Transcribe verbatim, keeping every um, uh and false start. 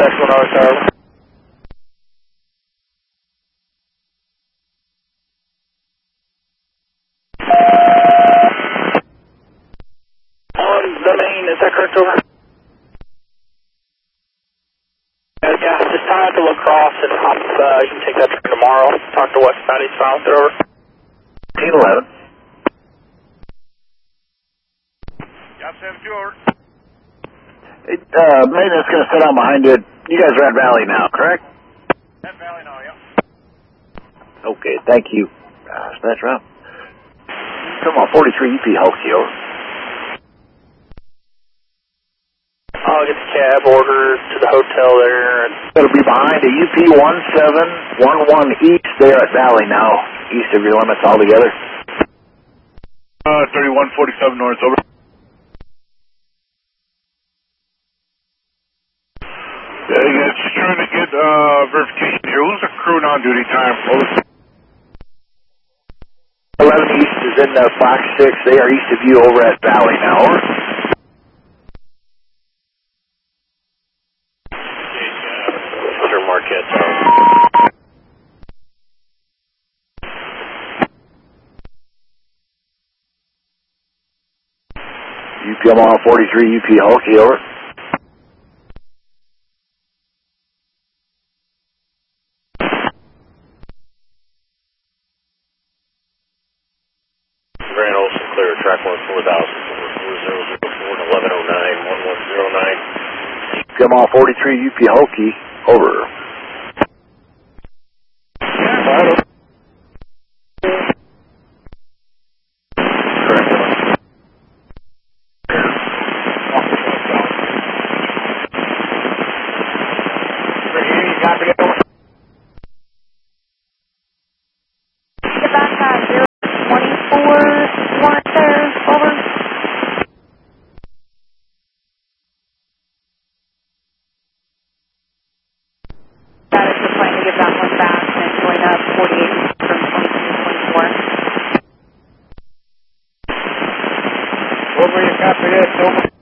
Dispatch one oh seven. On the main, is that correct, over? Uh, yeah, just tie it to La Crosse and hop, uh, you can take that train tomorrow. Talk to West Patty South, over. fifteen eleven. Job seventy-two, over. It, uh, maintenance going to sit down behind you. You guys are at Valley now, correct? At Valley now, yeah. Okay, thank you. Uh, dispatch route. Come on, forty-three E P Hulky, over. I'll get the cab ordered to the hotel there. And It'll be behind the U P one seven one one East there at Valley now, east of your limits altogether. Uh, thirty-one forty-seven North, over. Yeah, yeah, just trying to get uh, verification here. Who's the crew non-duty time? Over. eleven East is in the Fox six. They are east of you over at Valley now, over. Sir Marquette. U P M R forty-three U P Hulky, over. Grand Olson clear, track one four thousand, four zero zero four, eleven oh nine, one one zero nine. U P M R forty-three U P Hulky, over. Over, you copy this, over.